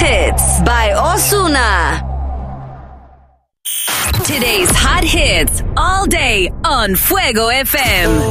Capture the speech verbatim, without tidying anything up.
Hits by Ozuna. Today's hot hits all day on Fuego F M.